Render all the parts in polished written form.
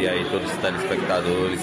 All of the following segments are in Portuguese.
dia aí todos os telespectadores.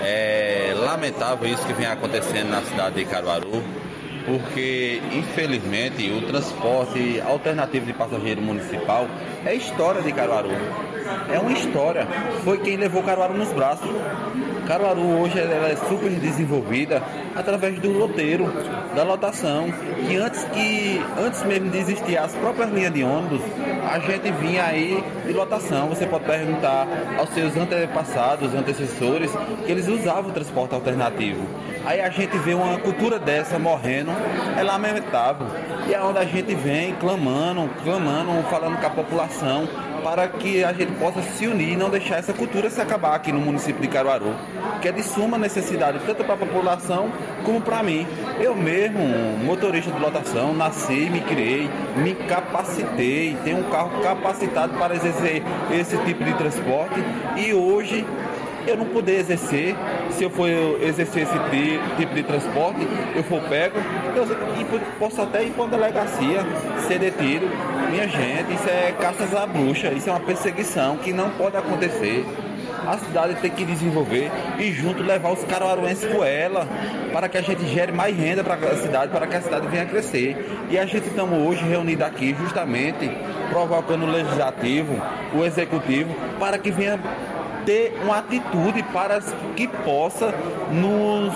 É lamentável isso que vem acontecendo na cidade de Caruaru, porque infelizmente o transporte alternativo de passageiro municipal é história de Caruaru. É uma história. Foi quem levou Caruaru nos braços. Caruaru hoje ela é super desenvolvida através do loteiro, da lotação, que antes mesmo de existir as próprias linhas de ônibus, a gente vinha aí de lotação. Você pode perguntar aos seus antepassados, antecessores, que eles usavam o transporte alternativo. Aí a gente vê uma cultura dessa morrendo, é lamentável. E é onde a gente vem clamando, falando com a população, para que a gente possa se unir e não deixar essa cultura se acabar aqui no município de Caruaru, que é de suma necessidade, tanto para a população como para mim. Eu mesmo, motorista de lotação, nasci, me criei, me capacitei, tenho um carro capacitado para exercer esse tipo de transporte e hoje eu não poder exercer, se eu for exercer esse tipo de transporte, eu for pego, e posso até ir para uma delegacia, ser detido. Minha gente, isso é caças à bruxa, isso é uma perseguição que não pode acontecer. A cidade tem que desenvolver e junto levar os caruaruenses com ela, para que a gente gere mais renda para a cidade, para que a cidade venha a crescer. E a gente estamos hoje reunidos aqui justamente provocando o legislativo, o executivo, para que venha ter uma atitude para que possa nos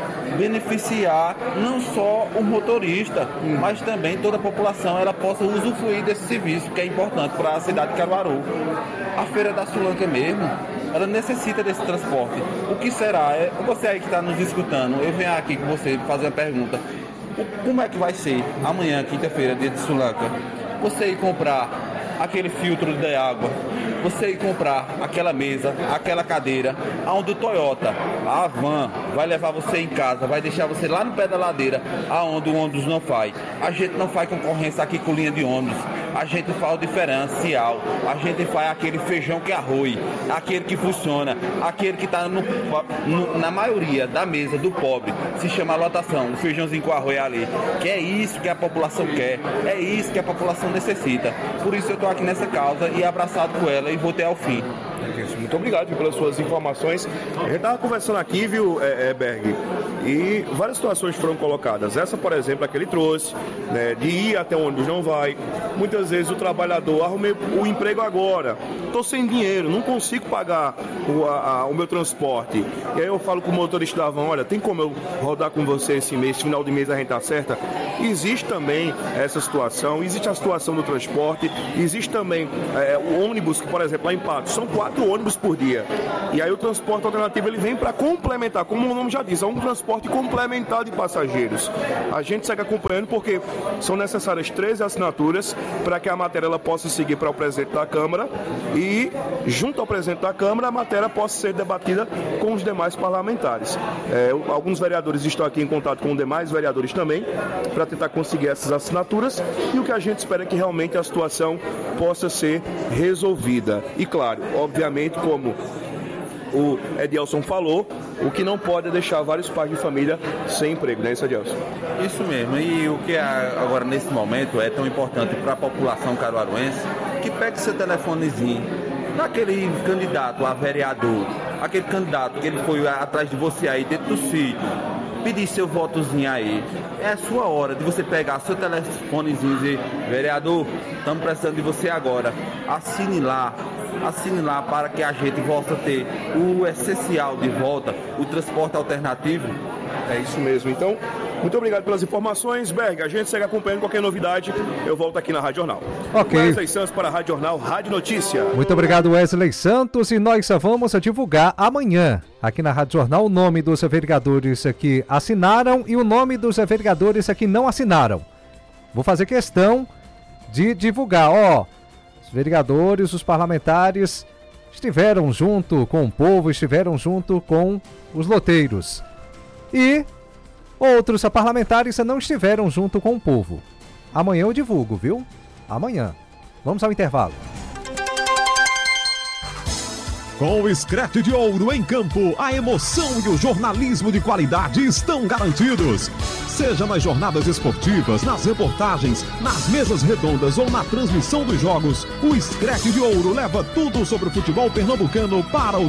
beneficiar não só o motorista, mas também toda a população, ela possa usufruir desse serviço que é importante para a cidade de Caruaru. A Feira da Sulanca mesmo, ela necessita desse transporte. O que será? Você aí que está nos escutando, eu venho aqui com você fazer uma pergunta. Como é que vai ser amanhã, quinta-feira, dia de Sulanca? Você ir comprar aquele filtro de água, você ir comprar aquela mesa, aquela cadeira, aonde o Toyota, a van, vai levar você em casa, vai deixar você lá no pé da ladeira, aonde o ônibus não faz. A gente não faz concorrência aqui com linha de ônibus, a gente faz o diferencial, a gente faz aquele feijão que é arroz, aquele que funciona, aquele que está na maioria da mesa do pobre, se chama lotação, o feijãozinho com arroz ali, que é isso que a população quer, é isso que a população necessita. Por isso eu estou aqui nessa causa e abraçado com ela e vou até ao fim. Muito obrigado pelas suas informações. A gente estava conversando aqui, viu, Berg, e várias situações foram colocadas. Essa, por exemplo, é que ele trouxe, né, de ir até onde o ônibus não vai. Muitas vezes o trabalhador, arrumei o emprego agora, estou sem dinheiro, não consigo pagar o meu transporte. E aí eu falo com o motorista da van, olha, tem como eu rodar com você esse mês, esse final de mês a gente acerta? Existe também essa situação, existe a situação do transporte, existe também o ônibus, que, por exemplo, lá em Patos, são 4 ônibus por dia. E aí o transporte alternativo ele vem para complementar, como o nome já diz, é um transporte complementar de passageiros. A gente segue acompanhando porque são necessárias 13 assinaturas para que a matéria ela possa seguir para o presidente da Câmara e, junto ao presidente da Câmara, a matéria possa ser debatida com os demais parlamentares. Alguns vereadores estão aqui em contato com os demais vereadores também para tentar conseguir essas assinaturas e o que a gente espera é que realmente a situação possa ser resolvida. E claro, obviamente, como o Edielson falou, o que não pode é deixar vários pais de família sem emprego, né, Edielson? Isso mesmo, e o que agora nesse momento é tão importante para a população caruaruense, que pegue seu telefonezinho naquele candidato a vereador, aquele candidato que ele foi atrás de você aí dentro do sítio, pedir seu votozinho aí. É a sua hora de você pegar seu telefonezinho e dizer, vereador, estamos precisando de você agora. Assine lá para que a gente possa ter o essencial de volta, o transporte alternativo. É isso mesmo. Então, muito obrigado pelas informações, Berg. A gente segue acompanhando qualquer novidade. Eu volto aqui na Rádio Jornal. Ok. Wesley Santos para a Rádio Jornal, Rádio Notícia. Muito obrigado, Wesley Santos. E nós vamos divulgar amanhã, aqui na Rádio Jornal, o nome dos vereadores que assinaram e o nome dos vereadores que não assinaram. Vou fazer questão de divulgar, os vereadores, os parlamentares estiveram junto com o povo, estiveram junto com os loteiros. E outros parlamentares não estiveram junto com o povo. Amanhã eu divulgo, viu? Amanhã. Vamos ao intervalo. Com o Screte de Ouro em campo, a emoção e o jornalismo de qualidade estão garantidos. Seja nas jornadas esportivas, nas reportagens, nas mesas redondas ou na transmissão dos jogos, o Screte de Ouro leva tudo sobre o futebol pernambucano para o